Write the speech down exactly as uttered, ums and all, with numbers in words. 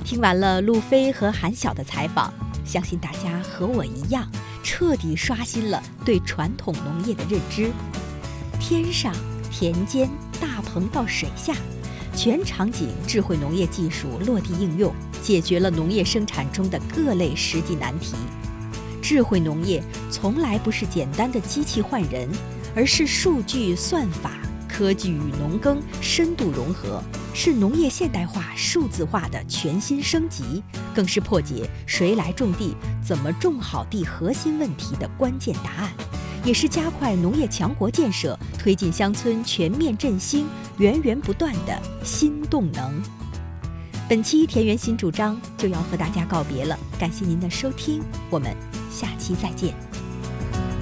听完了路飞和韩晓的采访，相信大家和我一样，彻底刷新了对传统农业的认知。天上、田间、大棚到水下，全场景智慧农业技术落地应用，解决了农业生产中的各类实际难题。智慧农业从来不是简单的机器换人，而是数据算法、科技与农耕深度融合，是农业现代化数字化的全新升级，更是破解谁来种地、怎么种好地核心问题的关键答案，也是加快农业强国建设、推进乡村全面振兴源源不断的新动能。本期田园新主张就要和大家告别了，感谢您的收听，我们下期再见。